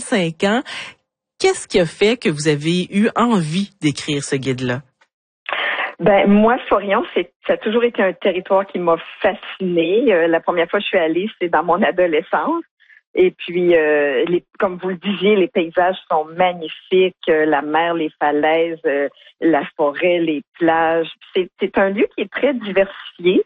25 ans. Qu'est-ce qui a fait que vous avez eu envie d'écrire ce guide-là? Ben moi, Forillon, ça a toujours été un territoire qui m'a fascinée. La première fois que je suis allée, c'est dans mon adolescence. Et puis, comme vous le disiez, les paysages sont magnifiques. La mer, les falaises, la forêt, les plages. C'est un lieu qui est très diversifié.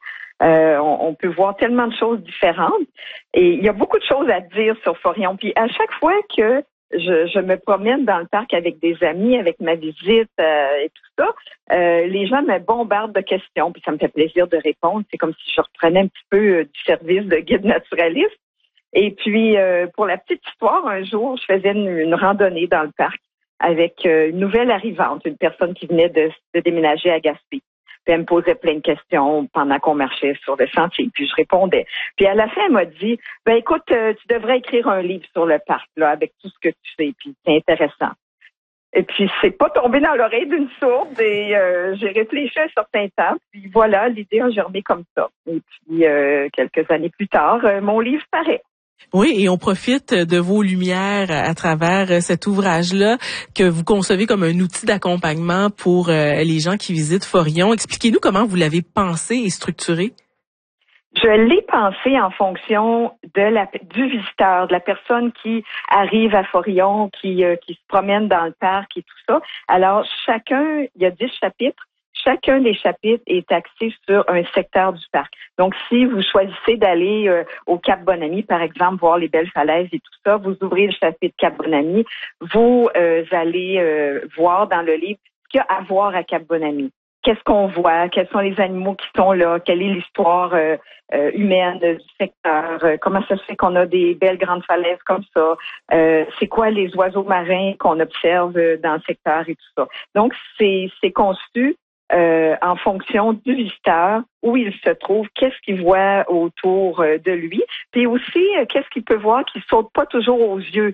On peut voir tellement de choses différentes. Et il y a beaucoup de choses à dire sur Forillon. Puis à chaque fois que je me promène dans le parc avec des amis, avec ma visite et tout ça, les gens me bombardent de questions. Puis ça me fait plaisir de répondre. C'est comme si je reprenais un petit peu du service de guide naturaliste. Et puis, pour la petite histoire, un jour, je faisais une randonnée dans le parc avec une nouvelle arrivante, une personne qui venait de déménager à Gaspé. Puis elle me posait plein de questions pendant qu'on marchait sur le sentier, puis je répondais. Puis à la fin, elle m'a dit, ben écoute, tu devrais écrire un livre sur le parc, là, avec tout ce que tu fais, puis c'est intéressant. Et puis, c'est pas tombé dans l'oreille d'une sourde et j'ai réfléchi un certain temps. Puis voilà, l'idée a germé comme ça. Et puis, quelques années plus tard, mon livre paraît. Oui, et on profite de vos lumières à travers cet ouvrage-là que vous concevez comme un outil d'accompagnement pour les gens qui visitent Forillon. Expliquez-nous comment vous l'avez pensé et structuré. Je l'ai pensé en fonction du visiteur, de la personne qui arrive à Forillon, qui se promène dans le parc et tout ça. Alors, il y a 10 chapitres. Chacun des chapitres est axé sur un secteur du parc. Donc, si vous choisissez d'aller au Cap Bonamy, par exemple, voir les belles falaises et tout ça, vous ouvrez le chapitre Cap Bonamy, vous allez voir dans le livre ce qu'il y a à voir à Cap Bonamy. Qu'est-ce qu'on voit? Quels sont les animaux qui sont là? Quelle est l'histoire humaine du secteur? Comment ça se fait qu'on a des belles grandes falaises comme ça? C'est quoi les oiseaux marins qu'on observe dans le secteur et tout ça? Donc, c'est conçu en fonction du visiteur, où il se trouve, qu'est-ce qu'il voit autour de lui, puis aussi qu'est-ce qu'il peut voir qui saute pas toujours aux yeux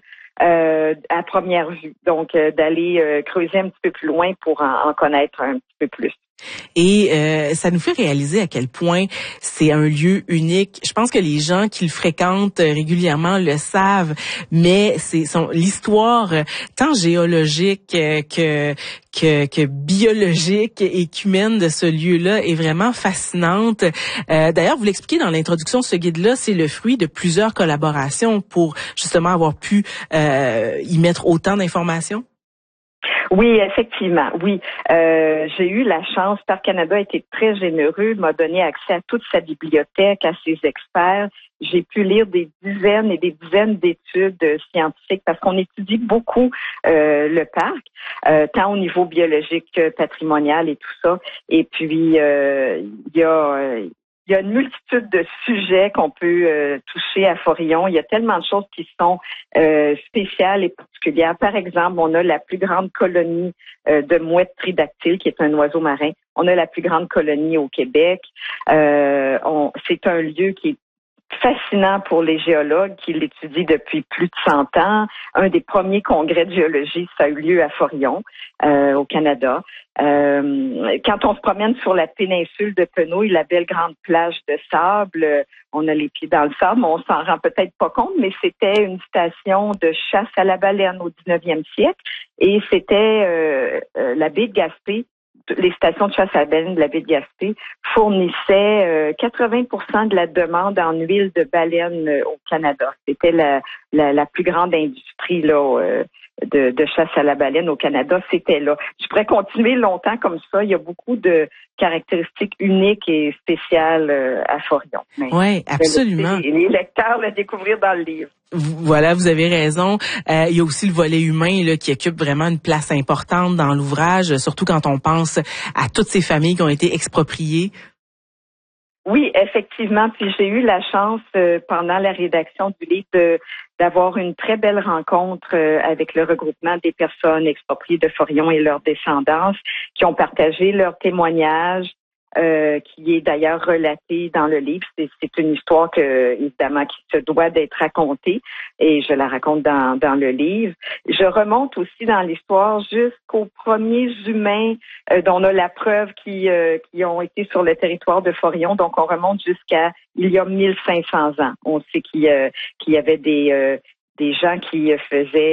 à première vue. Donc, d'aller creuser un petit peu plus loin pour en connaître un petit peu plus. Et ça nous fait réaliser à quel point c'est un lieu unique. Je pense que les gens qui le fréquentent régulièrement le savent, mais l'histoire tant géologique que biologique et qu'humaine de ce lieu-là est vraiment fascinante. D'ailleurs, vous l'expliquez dans l'introduction de ce guide-là, c'est le fruit de plusieurs collaborations pour justement avoir pu y mettre autant d'informations. Oui, effectivement, oui. J'ai eu la chance, Parc Canada a été très généreux, m'a donné accès à toute sa bibliothèque, à ses experts. J'ai pu lire des dizaines et des dizaines d'études scientifiques parce qu'on étudie beaucoup le parc, tant au niveau biologique, patrimonial et tout ça. Et puis, il y a une multitude de sujets qu'on peut toucher à Forillon. Il y a tellement de choses qui sont spéciales et particulières. Par exemple, on a la plus grande colonie de mouettes tridactyles, qui est un oiseau marin. On a la plus grande colonie au Québec. C'est un lieu qui est fascinant pour les géologues qui l'étudient depuis plus de 100 ans. Un des premiers congrès de géologie, ça a eu lieu à Forillon, au Canada. Quand on se promène sur la péninsule de Penouille, la belle grande plage de sable, on a les pieds dans le sable, on s'en rend peut-être pas compte, mais c'était une station de chasse à la baleine au 19e siècle et c'était la baie de Gaspé. Les stations de chasse à la baleine de la baie de Gaspé fournissaient 80% de la demande en huile de baleine au Canada. C'était la plus grande industrie là de chasse à la baleine au Canada. C'était là. Je pourrais continuer longtemps comme ça. Il y a beaucoup de caractéristiques uniques et spéciales à Forillon. Oui, absolument. Les lecteurs le découvrir dans le livre. Voilà, vous avez raison. Il y a aussi le volet humain là, qui occupe vraiment une place importante dans l'ouvrage, surtout quand on pense à toutes ces familles qui ont été expropriées. Oui, effectivement. Puis j'ai eu la chance pendant la rédaction du livre d'avoir une très belle rencontre avec le regroupement des personnes expropriées de Forillon et leurs descendants qui ont partagé leurs témoignages, qui est d'ailleurs relatée dans le livre. C'est une histoire évidemment, qui se doit d'être racontée et je la raconte dans le livre. Je remonte aussi dans l'histoire jusqu'aux premiers humains dont on a la preuve qui ont été sur le territoire de Forillon. Donc, on remonte jusqu'à il y a 1500 ans. On sait qu'il y avait des gens qui faisaient